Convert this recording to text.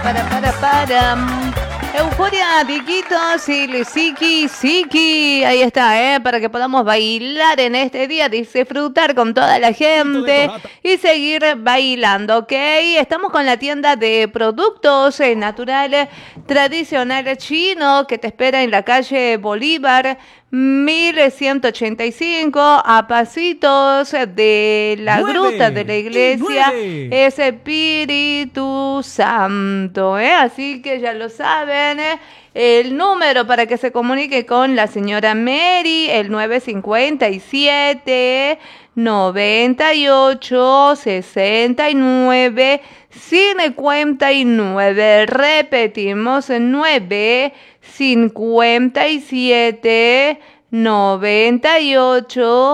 para. Euforia, Diquito, Siki. Ahí está, para que podamos bailar en este día, disfrutar con toda la gente y seguir bailando, ¿ok? Estamos con la tienda de productos naturales tradicionales chinos que te espera en la calle Bolívar 1185, a pasitos de la gruta de la iglesia Espíritu Santo, Así que ya lo saben, el número para que se comunique con la señora Mary, el 957 98 69 59. Repetimos, 957 98